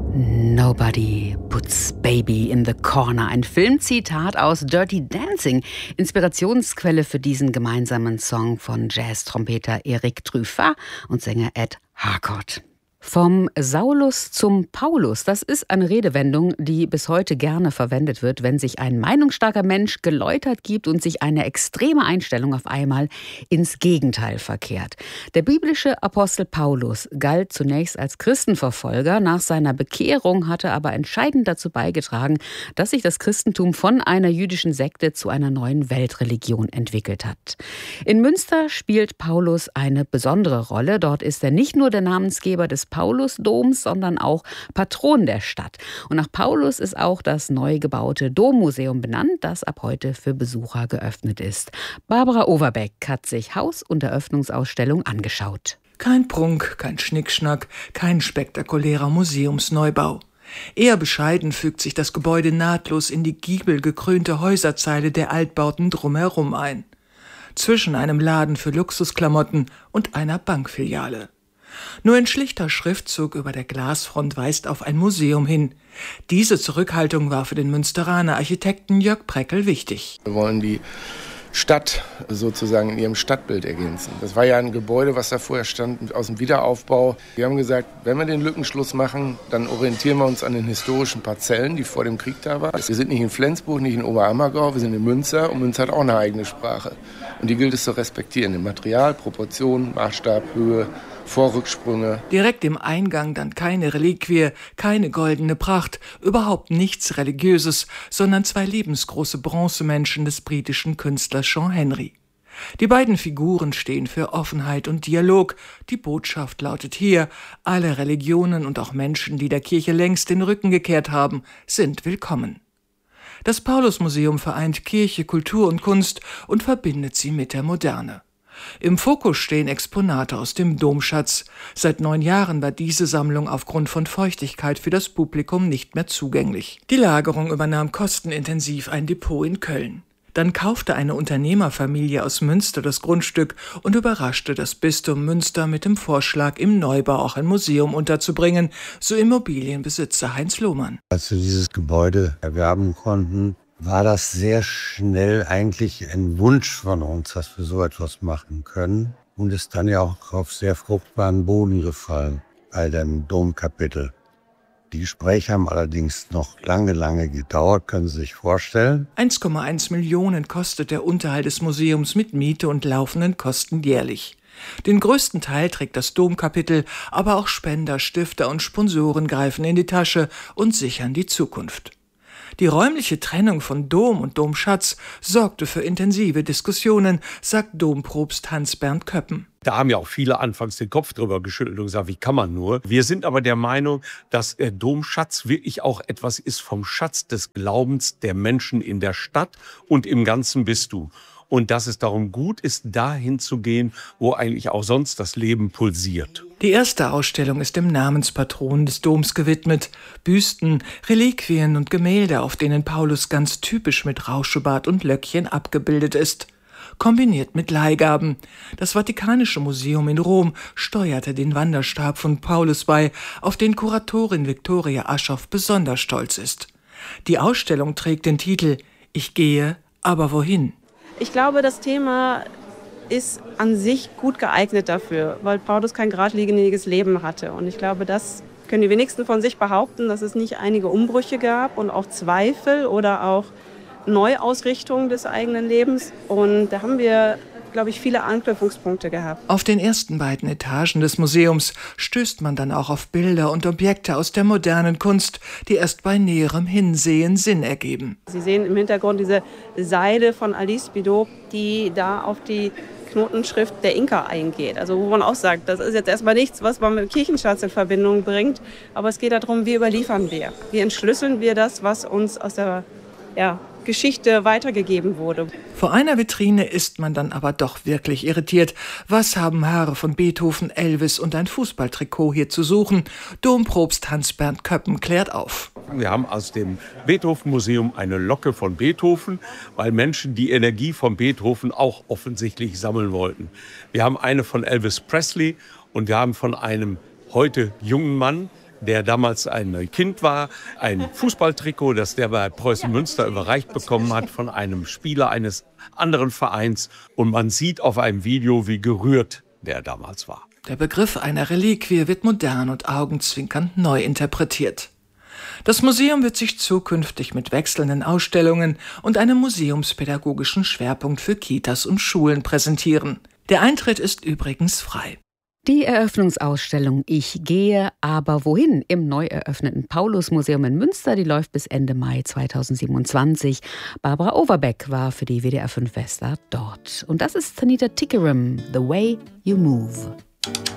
Nobody puts baby in the corner. Ein Filmzitat aus Dirty Dancing. Inspirationsquelle für diesen gemeinsamen Song von Jazz-Trompeter Eric Truffat und Sänger Ed Harcourt. Vom Saulus zum Paulus, das ist eine Redewendung, die bis heute gerne verwendet wird, wenn sich ein meinungsstarker Mensch geläutert gibt und sich eine extreme Einstellung auf einmal ins Gegenteil verkehrt. Der biblische Apostel Paulus galt zunächst als Christenverfolger. Nach seiner Bekehrung hatte aber entscheidend dazu beigetragen, dass sich das Christentum von einer jüdischen Sekte zu einer neuen Weltreligion entwickelt hat. In Münster spielt Paulus eine besondere Rolle. Dort ist er nicht nur der Namensgeber des Paulusdoms, sondern auch Patron der Stadt. Und nach Paulus ist auch das neu gebaute Dommuseum benannt, das ab heute für Besucher geöffnet ist. Barbara Overbeck hat sich Haus- und Eröffnungsausstellung angeschaut. Kein Prunk, kein Schnickschnack, kein spektakulärer Museumsneubau. Eher bescheiden fügt sich das Gebäude nahtlos in die giebelgekrönte Häuserzeile der Altbauten drumherum ein. Zwischen einem Laden für Luxusklamotten und einer Bankfiliale. Nur ein schlichter Schriftzug über der Glasfront weist auf ein Museum hin. Diese Zurückhaltung war für den Münsteraner Architekten Jörg Preckel wichtig. Wir wollen die Stadt sozusagen in ihrem Stadtbild ergänzen. Das war ja ein Gebäude, was da vorher stand, aus dem Wiederaufbau. Wir haben gesagt, wenn wir den Lückenschluss machen, dann orientieren wir uns an den historischen Parzellen, die vor dem Krieg da waren. Wir sind nicht in Flensburg, nicht in Oberammergau, wir sind in Münster und Münster hat auch eine eigene Sprache. Und die gilt es zu respektieren. Im Material, Proportion, Maßstab, Höhe, Vorrücksprünge. Direkt im Eingang dann keine Reliquie, keine goldene Pracht, überhaupt nichts Religiöses, sondern zwei lebensgroße Bronzemenschen des britischen Künstlers Sean Henry. Die beiden Figuren stehen für Offenheit und Dialog. Die Botschaft lautet hier: Alle Religionen und auch Menschen, die der Kirche längst den Rücken gekehrt haben, sind willkommen. Das Paulusmuseum vereint Kirche, Kultur und Kunst und verbindet sie mit der Moderne. Im Fokus stehen Exponate aus dem Domschatz. Seit 9 Jahren war diese Sammlung aufgrund von Feuchtigkeit für das Publikum nicht mehr zugänglich. Die Lagerung übernahm kostenintensiv ein Depot in Köln. Dann kaufte eine Unternehmerfamilie aus Münster das Grundstück und überraschte das Bistum Münster mit dem Vorschlag, im Neubau auch ein Museum unterzubringen, so Immobilienbesitzer Heinz Lohmann. Als wir dieses Gebäude erwerben konnten, war das sehr schnell eigentlich ein Wunsch von uns, dass wir so etwas machen können. Und ist dann ja auch auf sehr fruchtbaren Boden gefallen bei dem Domkapitel. Die Gespräche haben allerdings noch lange gedauert, können Sie sich vorstellen. 1,1 Millionen kostet der Unterhalt des Museums mit Miete und laufenden Kosten jährlich. Den größten Teil trägt das Domkapitel, aber auch Spender, Stifter und Sponsoren greifen in die Tasche und sichern die Zukunft. Die räumliche Trennung von Dom und Domschatz sorgte für intensive Diskussionen, sagt Dompropst Hans-Bernd Köppen. Da haben ja auch viele anfangs den Kopf drüber geschüttelt und gesagt, wie kann man nur? Wir sind aber der Meinung, dass der Domschatz wirklich auch etwas ist vom Schatz des Glaubens der Menschen in der Stadt und im ganzen Bistum. Und dass es darum gut ist, dahin zu gehen, wo eigentlich auch sonst das Leben pulsiert. Die erste Ausstellung ist dem Namenspatron des Doms gewidmet. Büsten, Reliquien und Gemälde, auf denen Paulus ganz typisch mit Rauschebart und Löckchen abgebildet ist. Kombiniert mit Leihgaben. Das Vatikanische Museum in Rom steuerte den Wanderstab von Paulus bei, auf den Kuratorin Viktoria Aschoff besonders stolz ist. Die Ausstellung trägt den Titel »Ich gehe, aber wohin?« Ich glaube, das Thema ist an sich gut geeignet dafür, weil Paulus kein geradliniges Leben hatte. Und ich glaube, das können die wenigsten von sich behaupten, dass es nicht einige Umbrüche gab und auch Zweifel oder auch Neuausrichtung des eigenen Lebens. Und da haben wir, glaube ich, viele Anknüpfungspunkte gehabt. Auf den ersten beiden Etagen des Museums stößt man dann auch auf Bilder und Objekte aus der modernen Kunst, die erst bei näherem Hinsehen Sinn ergeben. Sie sehen im Hintergrund diese Seide von Alice Bidot, die da auf die Knotenschrift der Inka eingeht. Also wo man auch sagt, das ist jetzt erstmal nichts, was man mit dem Kirchenschatz in Verbindung bringt, aber es geht darum, wie überliefern wir? Wie entschlüsseln wir das, was uns aus der Geschichte weitergegeben wurde. Vor einer Vitrine ist man dann aber doch wirklich irritiert. Was haben Haare von Beethoven, Elvis und ein Fußballtrikot hier zu suchen? Dompropst Hans-Bernd Köppen klärt auf. Wir haben aus dem Beethoven-Museum eine Locke von Beethoven, weil Menschen die Energie von Beethoven auch offensichtlich sammeln wollten. Wir haben eine von Elvis Presley und wir haben von einem heute jungen Mann der damals ein Kind war, ein Fußballtrikot, das der bei Preußen Münster überreicht bekommen hat von einem Spieler eines anderen Vereins. Und man sieht auf einem Video, wie gerührt der damals war. Der Begriff einer Reliquie wird modern und augenzwinkernd neu interpretiert. Das Museum wird sich zukünftig mit wechselnden Ausstellungen und einem museumspädagogischen Schwerpunkt für Kitas und Schulen präsentieren. Der Eintritt ist übrigens frei. Die Eröffnungsausstellung Ich gehe, aber wohin? Im neu eröffneten Paulus-Museum in Münster, die läuft bis Ende Mai 2027. Barbara Overbeck war für die WDR 5 Westart dort. Und das ist Tanita Tikaram, The Way You Move.